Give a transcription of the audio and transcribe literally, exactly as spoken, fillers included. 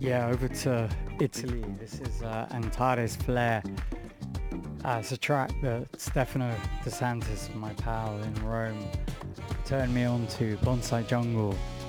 Yeah, over to Italy. This is uh, Antares Flare. Uh, it's a track that Stefano De Santis, my pal in Rome, turned me on to Bonsai Jungle